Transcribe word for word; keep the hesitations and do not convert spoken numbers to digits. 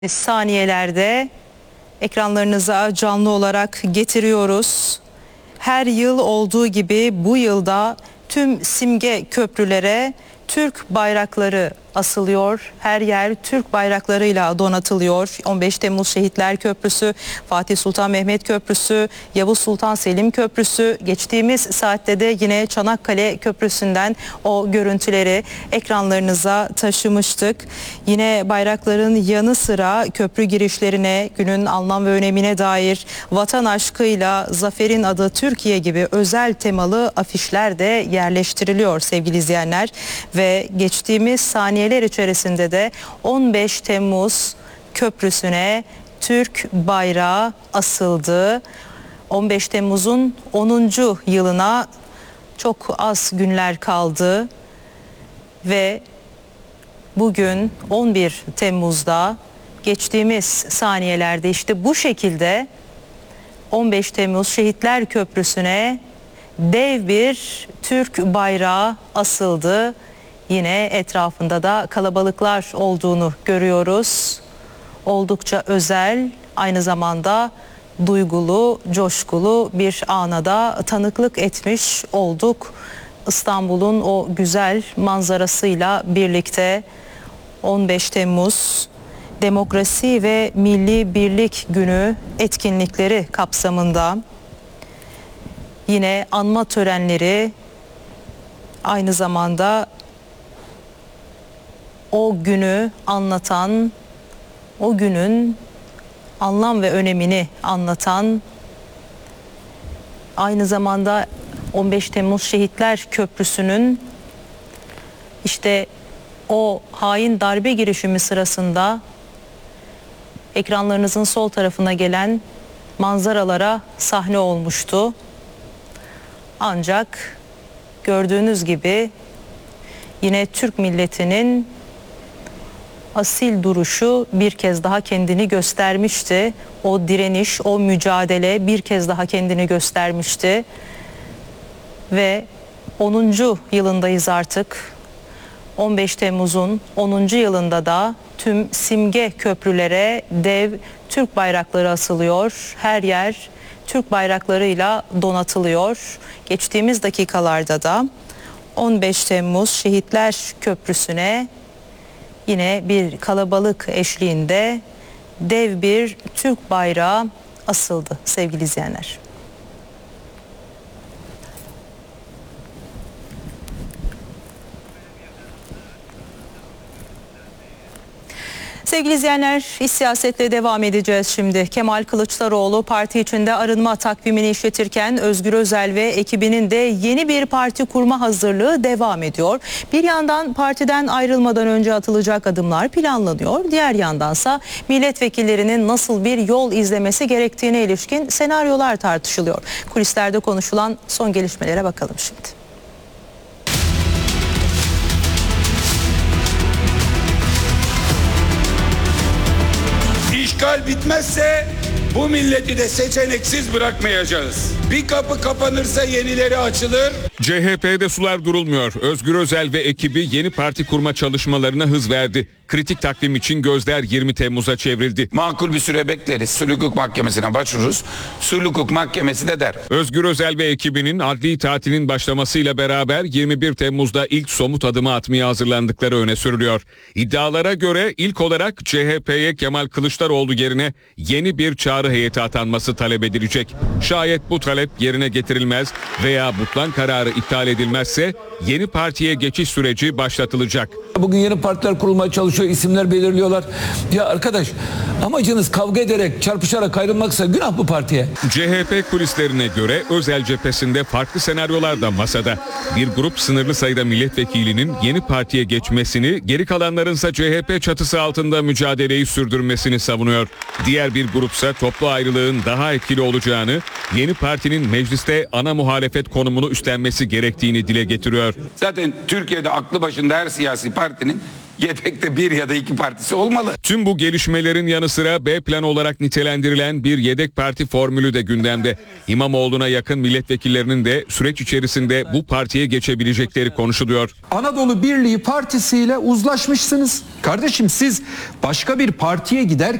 Saniyelerde ekranlarınıza canlı olarak getiriyoruz. Her yıl olduğu gibi bu yılda tüm simge köprülere Türk bayrakları asılıyor. Her yer Türk bayraklarıyla donatılıyor. on beş Temmuz Şehitler Köprüsü, Fatih Sultan Mehmet Köprüsü, Yavuz Sultan Selim Köprüsü. Geçtiğimiz saatte de yine Çanakkale Köprüsü'nden o görüntüleri ekranlarınıza taşımıştık. Yine bayrakların yanı sıra köprü girişlerine günün anlam ve önemine dair vatan aşkıyla zaferin adı Türkiye gibi özel temalı afişler de yerleştiriliyor sevgili izleyenler. Ve geçtiğimiz saniye içerisinde de on beş Temmuz Köprüsü'ne Türk bayrağı asıldı. on beş Temmuz'un onuncu yılına çok az günler kaldı ve bugün on bir Temmuz'da geçtiğimiz saniyelerde işte bu şekilde on beş Temmuz Şehitler Köprüsü'ne dev bir Türk bayrağı asıldı. Yine etrafında da kalabalıklar olduğunu görüyoruz. Oldukça özel, aynı zamanda duygulu, coşkulu bir ana da tanıklık etmiş olduk. İstanbul'un o güzel manzarasıyla birlikte on beş Temmuz Demokrasi ve Milli Birlik Günü etkinlikleri kapsamında yine anma törenleri, aynı zamanda o günü anlatan, o günün anlam ve önemini anlatan, aynı zamanda on beş Temmuz Şehitler Köprüsü'nün işte o hain darbe girişimi sırasında ekranlarınızın sol tarafına gelen manzaralara sahne olmuştu. Ancak gördüğünüz gibi yine Türk milletinin asil duruşu bir kez daha kendini göstermişti. O direniş, o mücadele bir kez daha kendini göstermişti. Ve onuncu yılındayız artık. on beş Temmuz'un onuncu yılında da tüm simge köprülere dev Türk bayrakları asılıyor. Her yer Türk bayraklarıyla donatılıyor. Geçtiğimiz dakikalarda da on beş Temmuz Şehitler Köprüsü'ne yine bir kalabalık eşliğinde dev bir Türk bayrağı asıldı sevgili izleyenler. Sevgili izleyenler, iç siyasetle devam edeceğiz şimdi. Kemal Kılıçdaroğlu parti içinde arınma takvimini işletirken Özgür Özel ve ekibinin de yeni bir parti kurma hazırlığı devam ediyor. Bir yandan partiden ayrılmadan önce atılacak adımlar planlanıyor. Diğer yandansa milletvekillerinin nasıl bir yol izlemesi gerektiğine ilişkin senaryolar tartışılıyor. Kulislerde konuşulan son gelişmelere bakalım şimdi. İşgal bitmezse bu milleti de seçeneksiz bırakmayacağız. Bir kapı kapanırsa yenileri açılır. C H P'de sular durulmuyor. Özgür Özel ve ekibi yeni parti kurma çalışmalarına hız verdi. Kritik takvim için gözler yirmi Temmuz'a çevrildi. Makul bir süre bekleriz. Sulh Hukuk Mahkemesi'ne başvururuz. Sulh Hukuk Mahkemesi de der. Özgür Özel ve ekibinin adli tatilin başlamasıyla beraber yirmi bir Temmuz'da ilk somut adımı atmaya hazırlandıkları öne sürülüyor. İddialara göre ilk olarak C H P'ye Kemal Kılıçdaroğlu yerine yeni bir çağrı heyeti atanması talep edilecek. Şayet bu talep yerine getirilmez veya butlan kararı iptal edilmezse yeni partiye geçiş süreci başlatılacak. Bugün yeni partiler kurulmaya çalışıyor, isimler belirliyorlar. Ya arkadaş, amacınız kavga ederek, çarpışarak ayrılmaksa günah bu partiye. C H P kulislerine göre Özel cephesinde farklı senaryolar da masada. Bir grup sınırlı sayıda milletvekilinin yeni partiye geçmesini, geri kalanlarınsa C H P çatısı altında mücadeleyi sürdürmesini savunuyor. Diğer bir grupsa toplu ayrılığın daha etkili olacağını, yeni partinin mecliste ana muhalefet konumunu üstlenmesi gerektiğini dile getiriyor. Zaten Türkiye'de aklı başında her siyasi partinin Yedekte bir ya da iki partisi olmalı. Tüm bu gelişmelerin yanı sıra B plan olarak nitelendirilen bir yedek parti formülü de gündemde. İmamoğlu'na yakın milletvekillerinin de süreç içerisinde bu partiye geçebilecekleri konuşuluyor. Anadolu Birliği Partisi ile uzlaşmışsınız. Kardeşim siz başka bir partiye gider